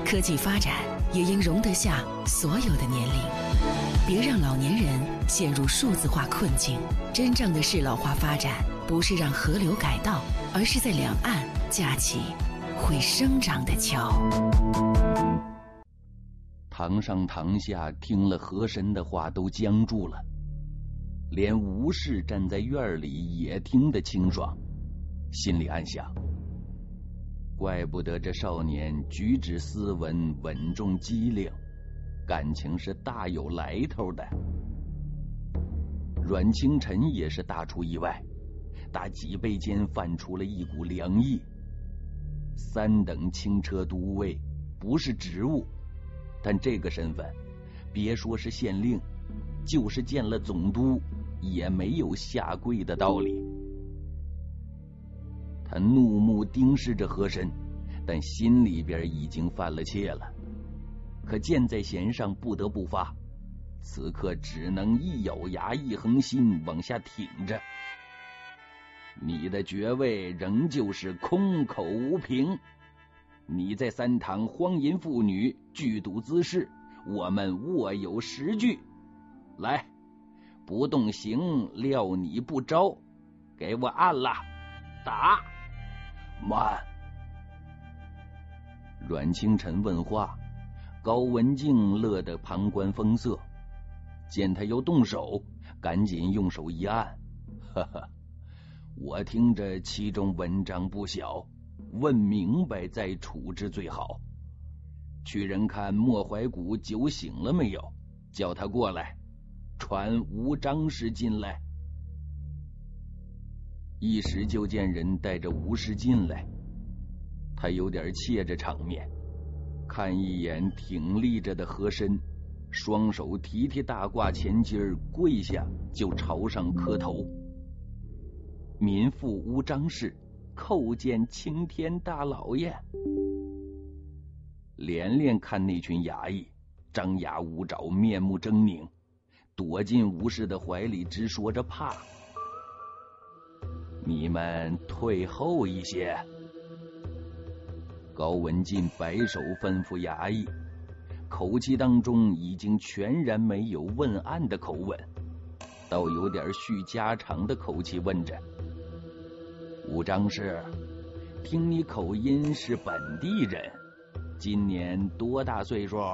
科技发展也应容得下所有的年龄。别让老年人陷入数字化困境。真正的适老化发展，不是让河流改道，而是在两岸架起会生长的桥。 堂上堂下听了和珅的话都僵住了，连吴氏站在院里也听得清爽，心里暗想：怪不得这少年举止斯文，稳重机灵，感情是大有来头的。阮清晨也是大出意外，打脊背间泛出了一股凉意。3等轻车都尉不是职务，但这个身份，别说是县令，就是见了总督也没有下跪的道理。他怒目盯视着和珅，但心里边已经犯了怯了。可箭在弦上，不得不发，此刻只能一咬牙一横心往下挺着。你的爵位仍旧是空口无凭，你在3堂荒淫妇女，剧赌滋事，我们握有实据。来，不动刑，料你不招，给我按了，打！慢！阮清晨问话，高文静乐得旁观风色，见他要动手，赶紧用手一按，呵呵，我听着其中文章不小，问明白再处置最好。去人看莫怀古酒醒了没有，叫他过来，传吴张氏进来。一时就见人带着吴氏进来，他有点怯着场面，看一眼挺立着的和珅，双手提大褂前襟跪下就朝上磕头。民妇吴张氏叩见青天大老爷。连连看那群衙役张牙舞爪，面目狰狞，躲进吴氏的怀里直说着怕。你们退后一些。高文进摆手吩咐衙役，口气当中已经全然没有问案的口吻，倒有点叙家常的口气问着：吴张氏，听你口音是本地人，今年多大岁数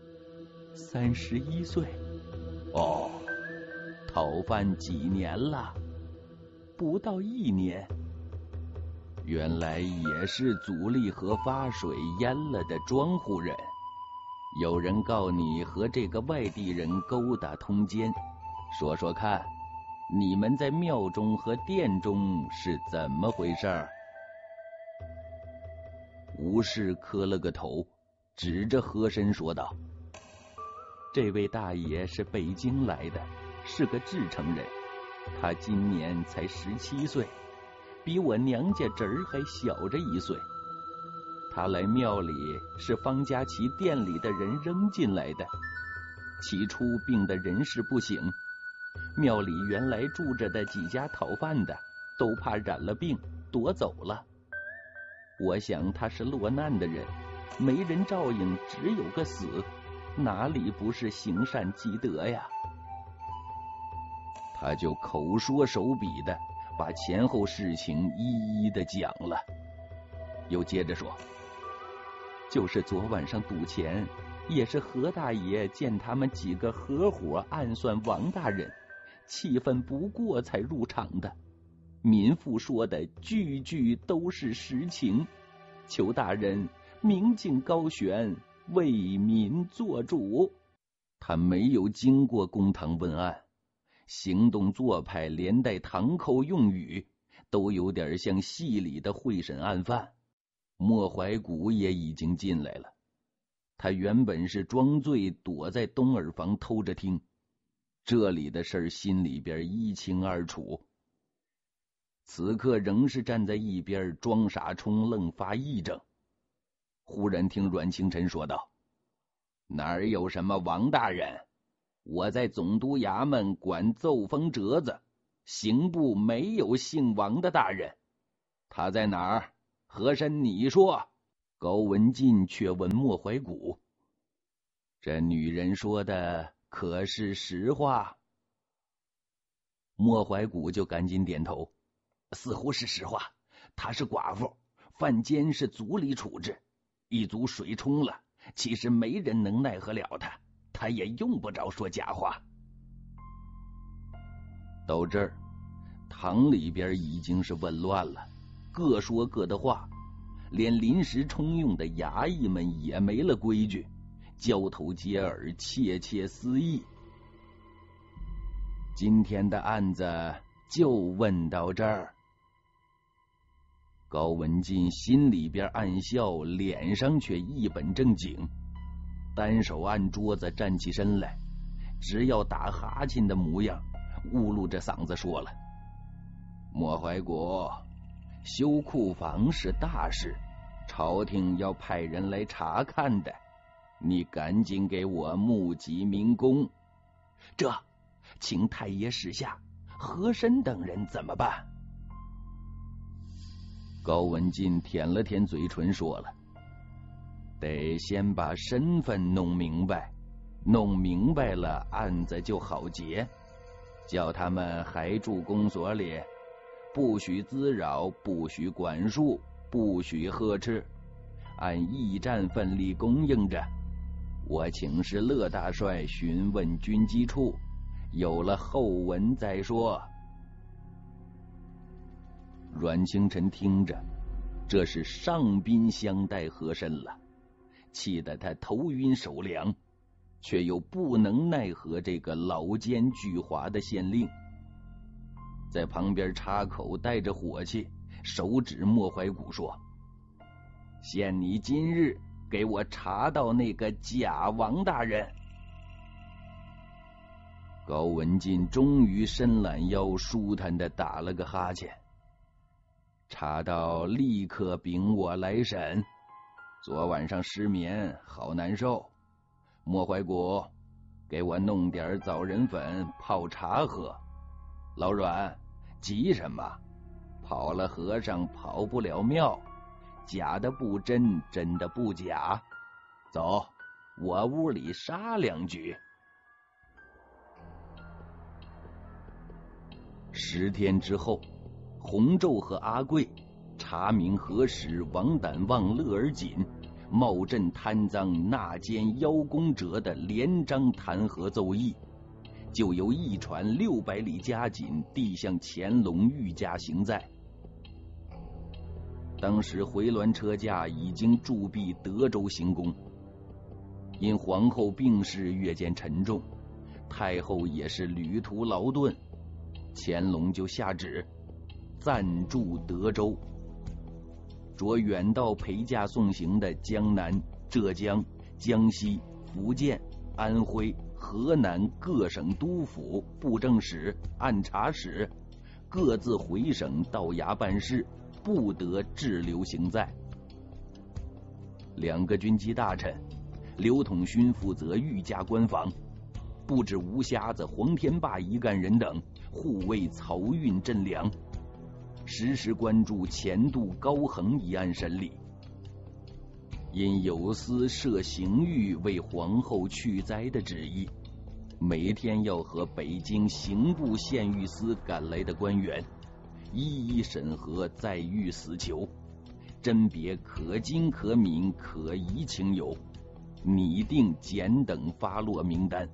？31岁。哦，讨饭几年了？不到1年。原来也是祖立河发水淹了的庄户人。有人告你和这个外地人勾搭通奸，说说看，你们在庙中和殿中是怎么回事？吴氏磕了个头，指着和珅说道：这位大爷是北京来的，是个至诚人，他今年才17岁，比我娘家侄儿还小着1岁。他来庙里是方家琪店里的人扔进来的，起初病得人事不省，庙里原来住着的几家讨饭的都怕染了病躲走了。我想他是落难的人，没人照应，只有个死，哪里不是行善积德呀？他就口说手比的把前后事情一一的讲了，又接着说：就是昨晚上赌钱，也是何大爷见他们几个合伙暗算王大人，气愤不过才入场的。民妇说的句句都是实情，求大人明镜高悬，为民做主。他没有经过公堂问案，行动做派连带堂口用语都有点像戏里的会审案犯。莫怀古也已经进来了，他原本是装醉躲在东耳房偷着听，这里的事儿心里边一清二楚，此刻仍是站在一边装傻充愣发癔症。忽然听阮清晨说道：哪儿有什么王大人，我在总督衙门管奏风折子，刑部没有姓王的大人。他在哪儿？和珅你说。 高文进却问莫怀古：“这女人说的可是实话？”莫怀古就赶紧点头：“似乎是实话。她是寡妇，犯奸是族里处置，一族水冲了，其实没人能奈何了她，她也用不着说假话。”到这儿，堂里边已经是紊乱了，各说各的话，连临时充用的衙役们也没了规矩，交头接耳，窃窃私议。今天的案子就问到这儿。高文进心里边暗笑，脸上却一本正经，单手按桌子站起身来，只要打哈欠的模样，呜噜着嗓子说了：“莫怀古，修库房是大事，朝廷要派人来查看的，你赶紧给我募集民工。这请太爷示下，和珅等人怎么办？”高文进舔了舔嘴唇，说了：“得先把身份弄明白，弄明白了案子就好结。叫他们还住公所里，不许滋扰，不许管束，不许呵斥，按驿站分例供应着。我请示乐大帅询问军机处，有了后文再说。”阮清晨听着，这是上宾相待和珅了，气得他头晕手凉，却又不能奈何这个老奸巨猾的县令，在旁边插口带着火气，手指莫怀古说：“限你今日给我查到那个假王大人。”高文进终于伸懒腰，舒坦地打了个哈欠。查到立刻禀我来审。昨晚上失眠，好难受。莫怀古，给我弄点枣仁粉泡茶喝。老阮，急什么？跑了和尚跑不了庙，假的不真，真的不假。走，我屋里杀两局。10天之后，洪昼和阿贵查明何时王胆旺、乐而锦冒朕贪赃纳奸邀功者的连章弹劾奏议，就由驿传600里加紧递向乾隆御驾行在。当时回銮车驾已经驻跸德州行宫，因皇后病势越见沉重，太后也是旅途劳顿，乾隆就下旨暂驻德州，着远道陪驾送行的江南、浙江、江西、福建、安徽、河南各省督府、布政使、按察使各自回省到衙办事，不得滞留行在。2个军机大臣，刘统勋负责御驾官房，布置吴瞎子、黄天霸一干人等护卫漕运赈粮，时时关注前度高恒一案审理。因有司设刑狱为皇后去灾的旨意，每天要和北京刑部县狱司赶来的官员一一审核在狱死囚，甄别可经可悯可疑情由，拟定检等发落名单。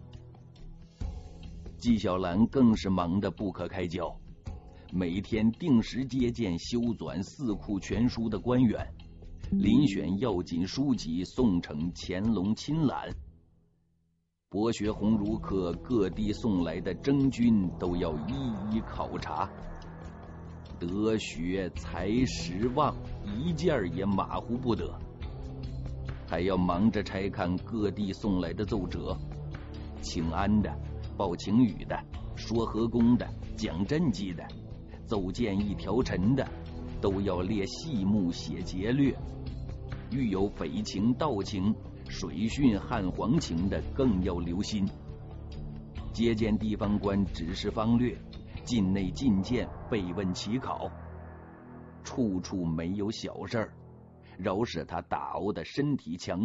纪晓岚更是忙得不可开交，每天定时接见修纂4库全书的官员，遴选要紧书籍送呈乾隆亲览。博学鸿儒客各地送来的征军都要一一考察，德学才识望一件也马虎不得，还要忙着拆看各地送来的奏折，请安的、报晴雨的、说和公的、讲赈济的、奏建议调陈的，都要列细目写节略。遇有匪情、盗情、水汛、旱黄情的，更要留心。接见地方官指示方略，境内进谏备问起考，处处没有小事儿， 饶是他大欧的身体强